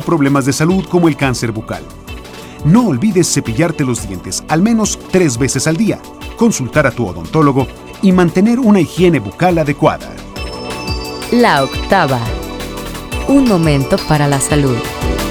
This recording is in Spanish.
problemas de salud como el cáncer bucal. No olvides cepillarte los dientes al menos 3 veces al día, consultar a tu odontólogo y mantener una higiene bucal adecuada. La octava. Un momento para la salud.